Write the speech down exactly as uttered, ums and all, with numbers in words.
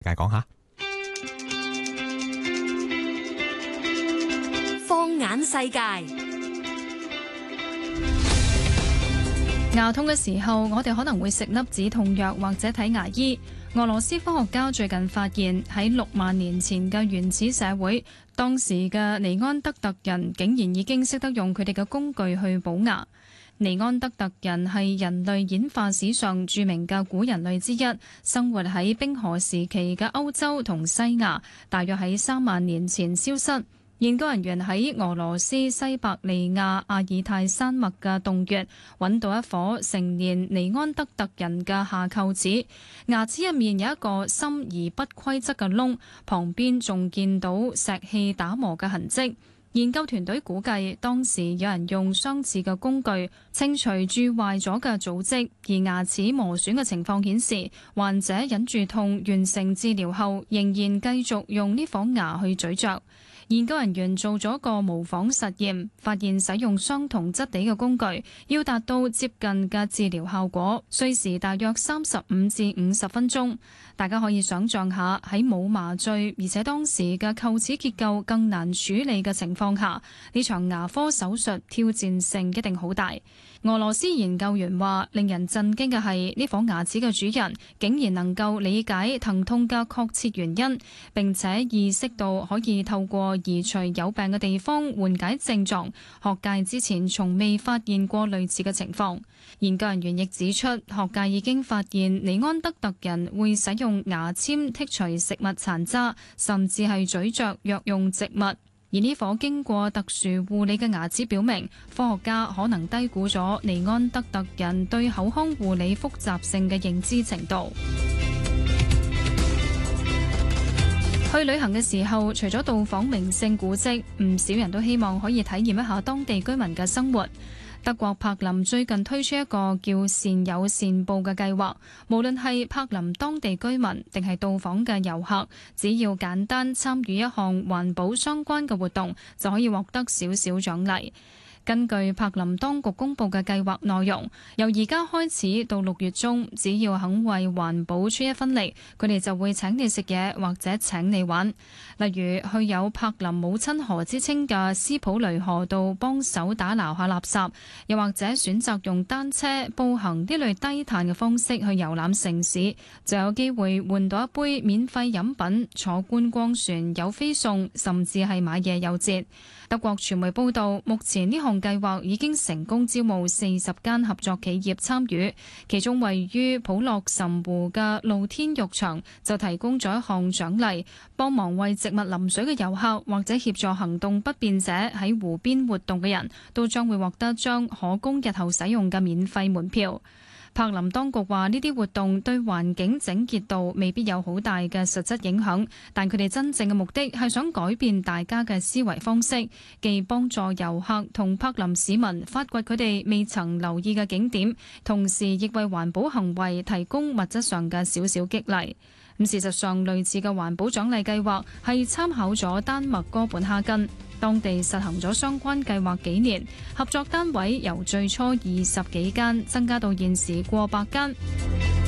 介講下。 放眼世界， 牙痛嘅時候，我哋可能會食粒止痛藥或者睇牙醫。俄羅斯科學家最近發現，喺六萬年前嘅原始社會，當時嘅尼安德特人竟然已經識得用佢哋嘅工具去補牙。尼安德特人係人類演化史上著名嘅古人類之一，生活喺冰河時期嘅歐洲同西亞，大約喺三萬年前消失。研究人員喺俄羅斯西伯利亞阿爾泰山脈嘅洞穴揾到一顆成年尼安德特人嘅下臼齒，牙齒入面有一個深而不規則嘅窿，旁邊仲見到石器打磨嘅痕跡。研究團隊估計，當時有人用相似嘅工具清除蛀壞咗嘅組織，而牙齒磨損嘅情況顯示，患者忍住痛完成治療後，仍然繼續用呢顆牙去咀嚼。研究人員做咗個模仿實驗，發現使用相同質地嘅工具，要達到接近嘅治療效果，需時大約三十五至五十分鐘。大家可以想象下，喺冇麻醉，而且當時嘅臼齒結構更難處理嘅情況下，呢場牙科手術挑戰性一定好大。俄羅斯研究員話，令人震驚嘅係呢顆牙齒嘅主人竟然能夠理解疼痛嘅確切原因，並且意識到可以透過移除有病嘅地方緩解症狀。學界之前從未發現過類似嘅情況。研究人員亦指出，學界已經發現尼安德特人會使用牙籤剔除食物殘渣，甚至係咀嚼藥用植物。而呢顆經過特殊護理嘅牙齒表明，科學家可能低估咗尼安德特人對口腔護理複雜性嘅認知程度。去旅行嘅時候，除咗到訪名勝古蹟，唔少人都希望可以體驗一下當地居民嘅生活。德國柏林最近推出一個叫善有善報嘅計劃，無論係柏林當地居民定係到訪嘅遊客，只要簡單參與一項環保相關嘅活動，就可以獲得少少獎勵。根據柏林當局公布嘅計劃內容，由而家開始到六月中，只要肯為環保出一分力，佢哋就會請你食嘢或者請你玩。例如去有柏林母親河之稱嘅斯普雷河道幫手打撈下垃圾，又或者選擇用單車、步行呢類低碳嘅方式去遊覽城市，就有機會換到一杯免費飲品，坐觀光船有飛送，甚至係買嘢有折。德國傳媒報道，目前呢項計劃已經成功招募四十間合作企業參與，其中位於普洛岑湖嘅露天浴場就提供咗一項獎勵，幫忙為植物淋水嘅遊客或者協助行動不便者喺湖邊活動嘅人都將會獲得張可供日後使用嘅免費門票。柏林當局話呢啲活動對環境整潔度未必有好大嘅實質影響，但佢哋真正嘅目的係想改變大家嘅思維方式，既幫助遊客同柏林市民發掘佢哋未曾留意嘅景點，同時亦為環保行為提供物質上嘅少少激勵。咁事實上，類似嘅環保獎勵計劃係參考咗丹麥哥本哈根，當地實行咗相關計劃幾年，合作單位由最初二十幾間增加到現時過百間。